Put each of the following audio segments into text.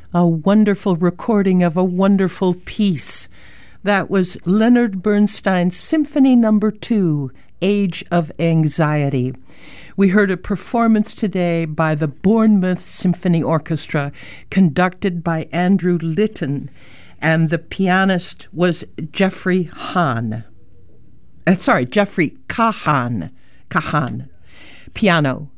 A wonderful recording of a wonderful piece. That was Leonard Bernstein's Symphony No. 2, Age of Anxiety. We heard a performance today by the Bournemouth Symphony Orchestra, conducted by Andrew Litton, and the pianist was Jeffrey Kahan. Kahan. Piano.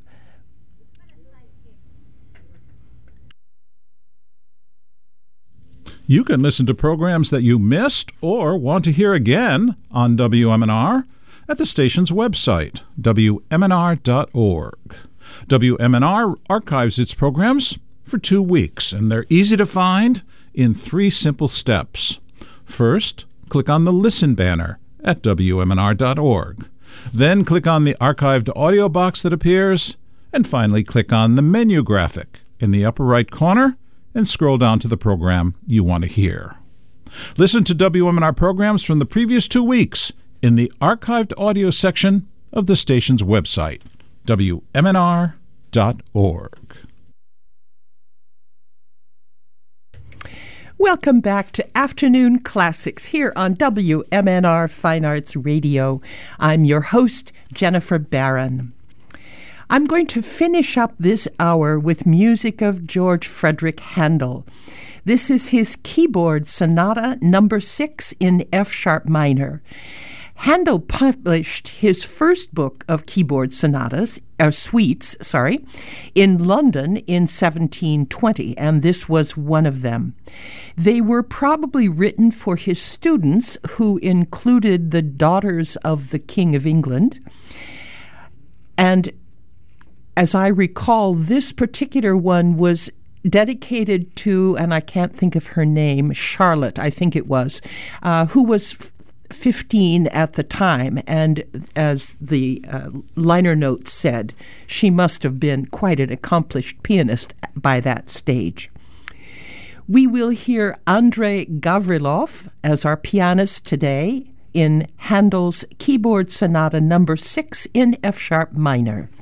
You can listen to programs that you missed or want to hear again on WMNR at the station's website, WMNR.org. WMNR archives its programs for 2 weeks, and they're easy to find in 3 simple steps. First, click on the Listen banner at WMNR.org. Then click on the archived audio box that appears, and finally click on the menu graphic in the upper right corner and scroll down to the program you want to hear. Listen to WMNR programs from the previous 2 weeks in the archived audio section of the station's website, WMNR.org. Welcome back to Afternoon Classics here on WMNR Fine Arts Radio. I'm your host, Jennifer Barron. I'm going to finish up this hour with music of George Frederick Handel. This is his Keyboard Sonata No. 6 in F-sharp minor. Handel published his first book of keyboard suites, in London in 1720, and this was one of them. They were probably written for his students, who included the daughters of the King of England. And as I recall, this particular one was dedicated to, and I can't think of her name, Charlotte, I think it was, who was 15 at the time, and as the liner notes said, she must have been quite an accomplished pianist by that stage. We will hear Andrei Gavrilov as our pianist today in Handel's Keyboard Sonata No. 6 in F-sharp minor.